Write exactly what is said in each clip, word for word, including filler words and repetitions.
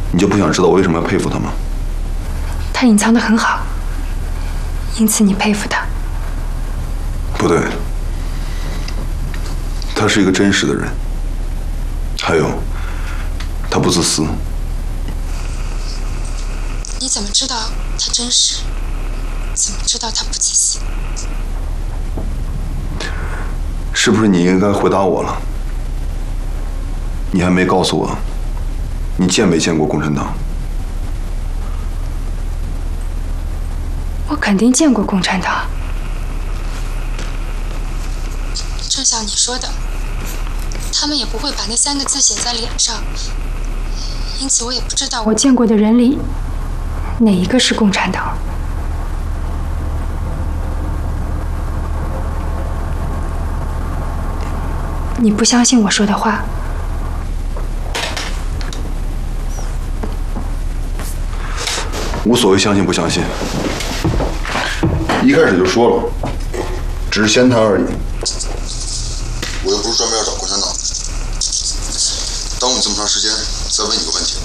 你就不想知道我为什么要佩服他吗？ 他隐藏得很好，因此你佩服他。 不对，他是一个真实的人。还有，他不自私。 你怎么知道他真实？怎么知道他不自私？ 是不是你应该回答我了？你还没告诉我，你见没见过共产党？ 我肯定见过共产党。正像你说的，他们也不会把那三个字写在脸上，因此我也不知道我见过的人里哪一个是共产党。你不相信我说的话？ 无所谓相信不相信，一开始就说了，只是闲谈而已。我又不是专门要找共产党的。耽误你这么长时间，再问你个问题。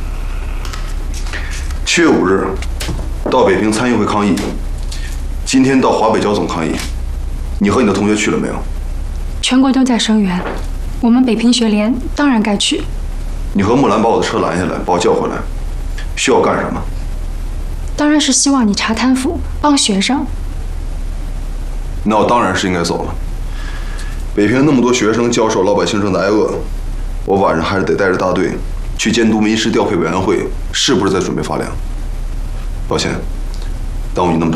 七月五日到北平参议会抗议，今天到华北交总抗议，你和你的同学去了没有？ 全国都在声援，我们北平学联当然该去。 你和木兰把我的车拦下来，把我叫回来，需要干什么？ 当然是希望你查贪腐，帮学生。 那我当然是应该走了。北平那么多学生、教授、老百姓正在挨饿，我晚上还是得带着大队去监督民事调配委员会是不是在准备发粮。抱歉，耽误你那么长。